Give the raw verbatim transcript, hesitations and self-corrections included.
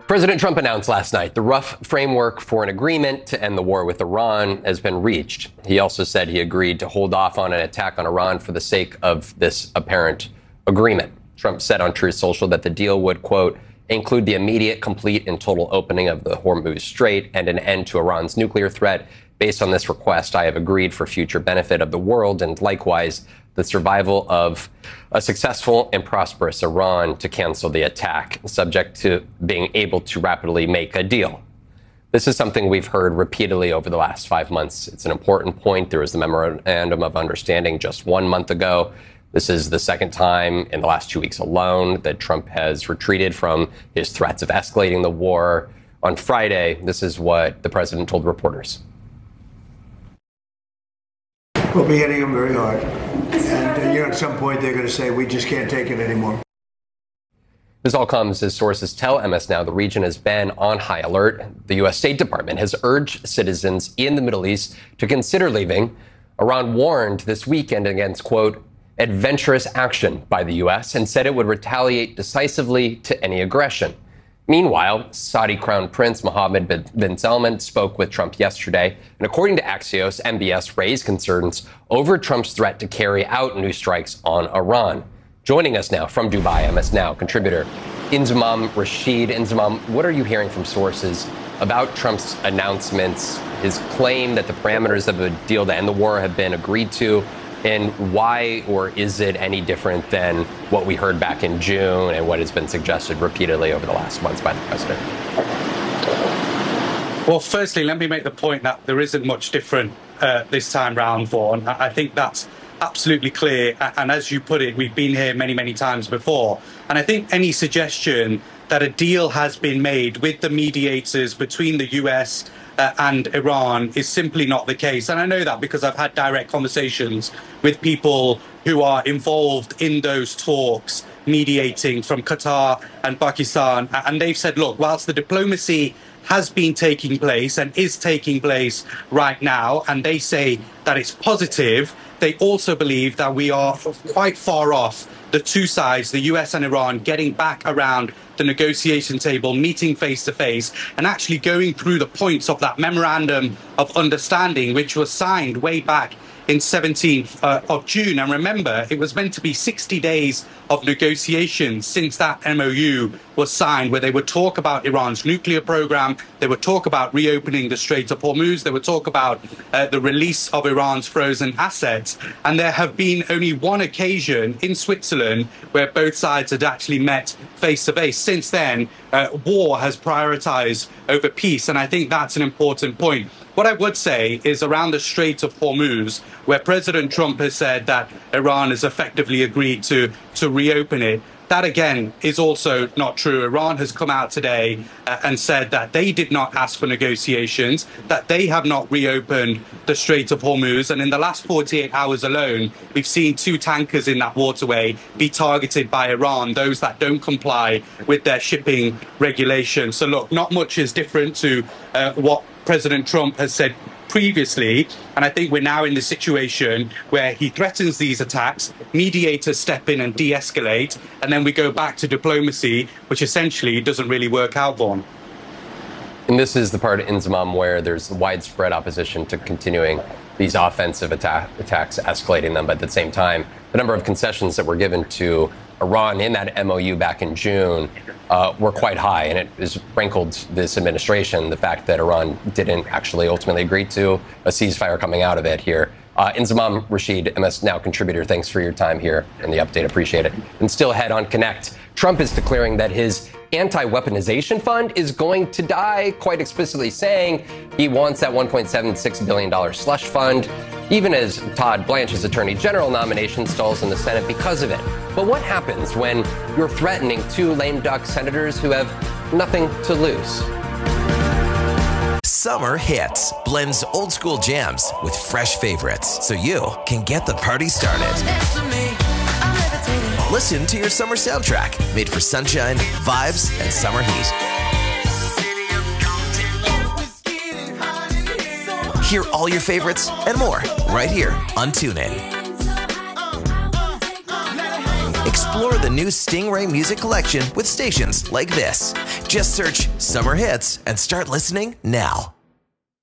President Trump announced last night the rough framework for an agreement to end the war with Iran has been reached. He also said he agreed to hold off on an attack on Iran for the sake of this apparent agreement. Trump said on Truth Social that the deal would, quote, include the immediate, complete, and total opening of the Hormuz Strait and an end to Iran's nuclear threat. Based on this request, I have agreed for future benefit of the world and likewise the survival of a successful and prosperous Iran to cancel the attack, subject to being able to rapidly make a deal. This is something we've heard repeatedly over the last five months. It's an important point. There was the memorandum of understanding just one month ago. This is the second time in the last two weeks alone that Trump has retreated from his threats of escalating the war. On Friday, this is what the president told reporters. We'll be hitting them very hard. And, uh, you know, at some point they're going to say, we just can't take it anymore. This all comes as sources tell M S Now the region has been on high alert. The U S State Department has urged citizens in the Middle East to consider leaving. Iran warned this weekend against, quote, adventurous action by the U S and said it would retaliate decisively to any aggression. Meanwhile, Saudi Crown Prince Mohammed bin Salman spoke with Trump yesterday, and according to Axios, M B S raised concerns over Trump's threat to carry out new strikes on Iran. Joining us now from Dubai, M S Now contributor Inzamam Rashid. Inzamam, what are you hearing from sources about Trump's announcements, his claim that the parameters of a deal to end the war have been agreed to, and why or is it any different than what we heard back in June and what has been suggested repeatedly over the last months by the president? Well, firstly, let me make the point that there isn't much different uh, this time round, Vaughan. I think that's absolutely clear. And as you put it, we've been here many, many times before. And I think any suggestion that a deal has been made with the mediators between the U S Uh, and Iran is simply not the case. And I know that because I've had direct conversations with people who are involved in those talks, mediating from Qatar and Pakistan. And they've said, look, whilst the diplomacy has been taking place and is taking place right now, and they say that it's positive, they also believe that we are quite far off, the two sides, the U S and Iran, getting back around the negotiation table, meeting face to face, and actually going through the points of that memorandum of understanding, which was signed way back in seventeenth uh, of June. And remember, it was meant to be sixty days of negotiations since that M O U was signed, where they would talk about Iran's nuclear program, they would talk about reopening the Strait of Hormuz, they would talk about uh, the release of Iran's frozen assets. And there have been only one occasion in Switzerland where both sides had actually met face to face. Since then, uh, war has prioritized over peace. And I think that's an important point. What I would say is around the Strait of Hormuz, where President Trump has said that Iran has effectively agreed to, to reopen it. That, again, is also not true. Iran has come out today uh, and said that they did not ask for negotiations, that they have not reopened the Strait of Hormuz. And in the last forty-eight hours alone, we've seen two tankers in that waterway be targeted by Iran, those that don't comply with their shipping regulations. So, look, not much is different to uh, what President Trump has said previously, and I think we're now in the situation where he threatens these attacks, mediators step in and de-escalate, and then we go back to diplomacy, which essentially doesn't really work out, Vaughan. And this is the part of Inzamam where there's widespread opposition to continuing these offensive attack, attacks, escalating them, but at the same time, the number of concessions that were given to Iran in that M O U back in June uh, were quite high, and it has rankled this administration, the fact that Iran didn't actually ultimately agree to a ceasefire coming out of it here. Uh, Inzamam Rashid, M S Now contributor, thanks for your time here and the update. Appreciate it. And still ahead on Connect, Trump is declaring that his anti-weaponization fund is going to die, quite explicitly saying he wants that one point seven six billion dollars slush fund, even as Todd Blanche's attorney general nomination stalls in the Senate because of it. But what happens when you're threatening two lame duck senators who have nothing to lose? Summer Hits blends old school jams with fresh favorites so you can get the party started. Listen to your summer soundtrack made for sunshine, vibes, and summer heat. Hear all your favorites and more right here on TuneIn. Explore the new Stingray Music Collection with stations like this. Just search Summer Hits and start listening now.